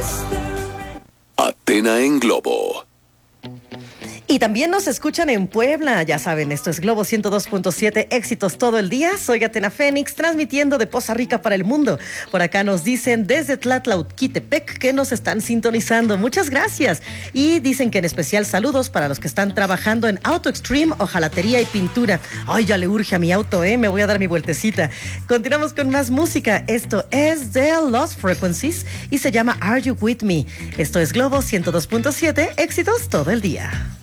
Atena en Globo. Y también nos escuchan en Puebla, ya saben, esto es Globo 102.7, éxitos todo el día. Soy Atena Fénix, transmitiendo de Poza Rica para el mundo. Por acá nos dicen desde Tlatlauquitepec que nos están sintonizando. Muchas gracias. Y dicen que en especial saludos para los que están trabajando en Auto Extreme, hojalatería y pintura. Ay, ya le urge a mi auto, me voy a dar mi vueltecita. Continuamos con más música. Esto es The Lost Frequencies y se llama Are You With Me. Esto es Globo 102.7, éxitos todo el día.